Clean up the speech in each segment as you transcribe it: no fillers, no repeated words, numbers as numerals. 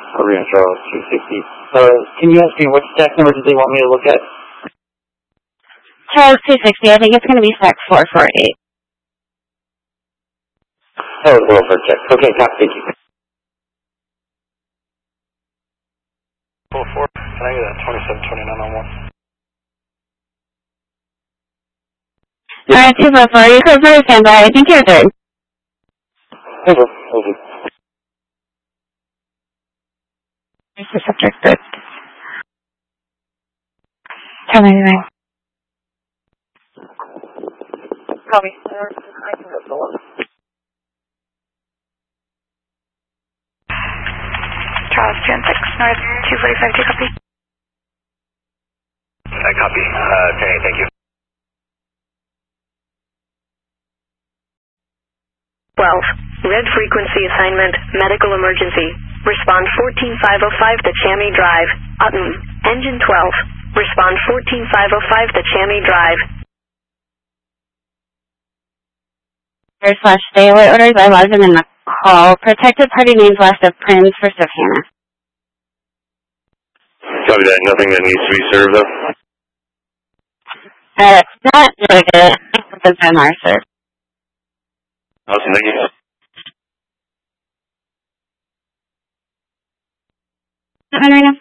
Arena Charles 260. Can you ask me what stack number did they want me to look at? Charles 260, I think it's going to be stack 448. That was welfare check. Okay, copy, thank you. 4-4, can I get that 2729 on 1? Alright, 244, you close for standby. I think you're third. Over, over. There's the subject third. 1099. Copy. Charles 216, North 245, do you copy? I copy. Thank you. 12. Red frequency assignment, medical emergency. Respond 14505 to Chammy Drive. Utton. Engine 12. Respond 14505 to Chammy Drive. / stay away orders. I logged them in the call. Protected party names last of Prince, first of Hannah. Copy that. Nothing that needs to be served, though? Not really good. It's been our serve. Awesome, thank you. Marina?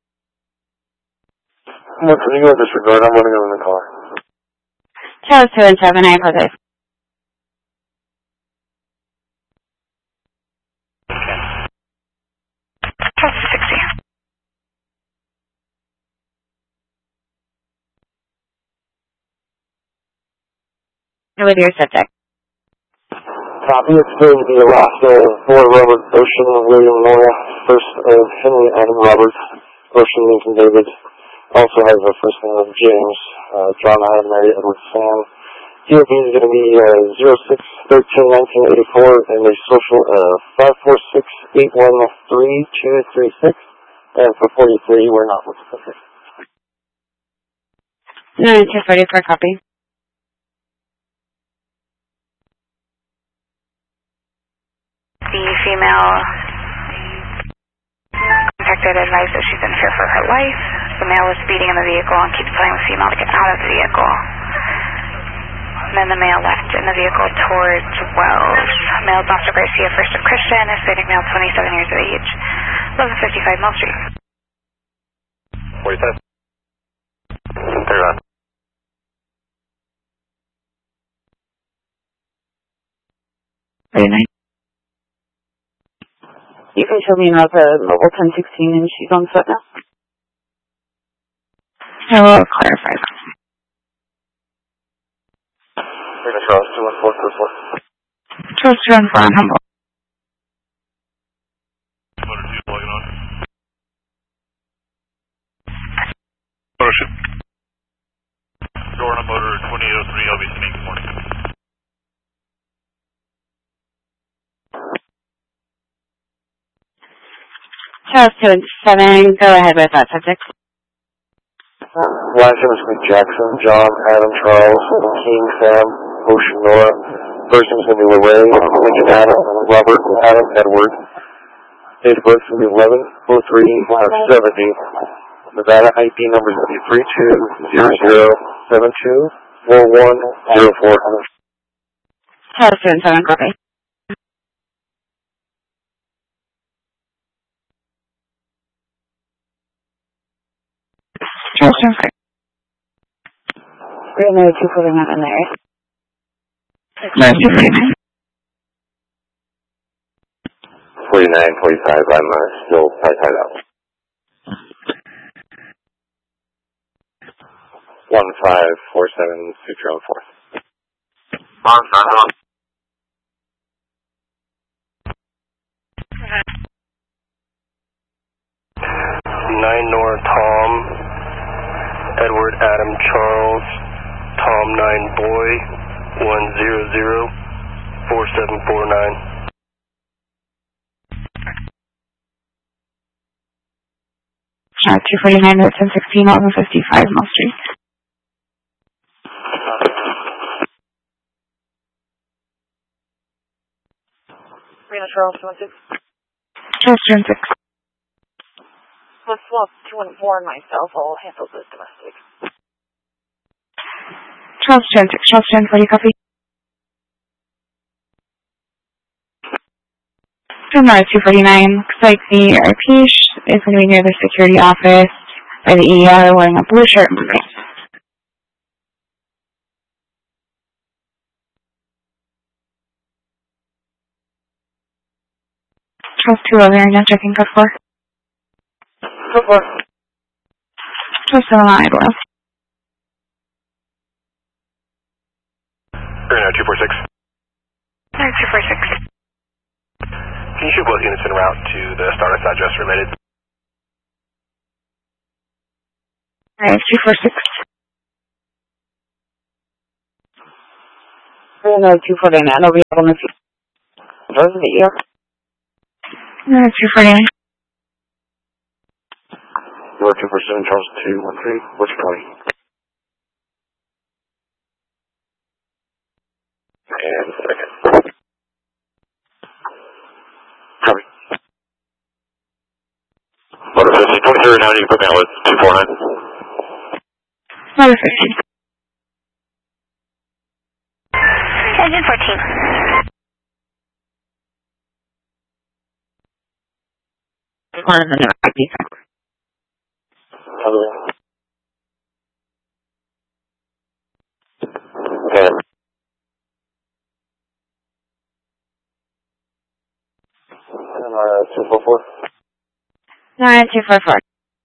Look, can you go disregard? I'm running in the car. Charles 217, I apologize. Charles 260. With your subject. Copy. It's going to be Alaska, Boy Robert, Ocean, William Laura, first of Henry Adam Roberts, Ocean Lincoln David. Also has a first name of James, John Adam Mary Edward Sam. DOB is going to be 06-13-1984 and a social 546-813-236. And for 43, we're not looking for it. No, 244 copy. The female contacted advised that she's in fear for her life. The male was speeding in the vehicle and keeps telling the female to get out of the vehicle. And then the male left in the vehicle towards Wells. Male Dr. Garcia, first of Christian, Hispanic male, 27 years of age, 1155 Mill Street. 45. Turn on. You can show me another mobile 1016 and she's on foot now. I will clarify that. Charles 214. Charles 214 on Humboldt. Motor 2 plugging on. Motion. Door on motor 2003, I'll be sending good morning. Charles 217, go ahead with that subject. Last name is Jackson, John, Adam, Charles, King, Sam, Ocean, Nora. First name's going to be LeRae, Lincoln, Adam, Robert, Adam, Edward. Date of birth is going to be 11/03/70. Nevada IP number is going to be 3200724104. Charles 217, copy. Charles 217. We have another 249 in there. No, 249. 49, 45, I'm still tied out. 1547 Sutra on 4th. On, sign on. Nine Nora Tom, Edward Adam Charles, Tom 9 Boy, 1004749. Charles 249, 1016, 1155 Mill Street. Charles 26. Charles 26. Let's swap 2 and 4 and myself. I'll handle the domestic. Charles Chen, 40 copy. Tomorrow 249, looks like the Arpiche is going to be near the security office by the ER wearing a blue shirt and blue pants. Charles 2 over here, now checking code 4. Code 4. Charles 7 on Idlewild. Reno 246. No, 246. Can you show both units en route to the Stardust address related? Alright, 246. Reno 249, I'll be able to see. Those are the ER. 249. You are 247, Charles 213. What's your county? And second. Copy. Motor 50, 23 now, you can put me out with 249. Motor 50. Engine 14. One of the new ID. Okay. And 244. 244.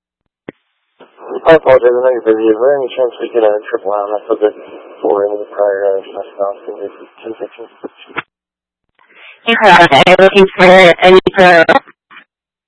I apologize, I know you're busy. Is there any chance we could triple out? I thought that 4 into the prior spouse can be 1015. You heard it. Looking for any